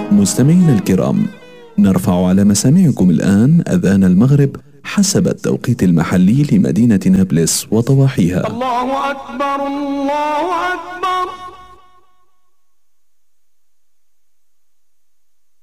مستمعينا الكرام، نرفع على مسامعكم الآن أذان المغرب حسب التوقيت المحلي لمدينة نابلس وضواحيها. الله أكبر الله أكبر.